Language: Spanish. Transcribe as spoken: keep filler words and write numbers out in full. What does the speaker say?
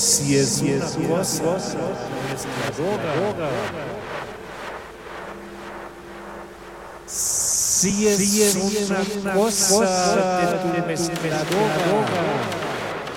si es una cosa mezcladora, si es una cosa de tu mezcladora.